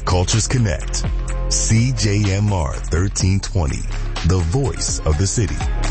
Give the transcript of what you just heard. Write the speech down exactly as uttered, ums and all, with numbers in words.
cultures connect. C J M R thirteen twenty, the voice of the city.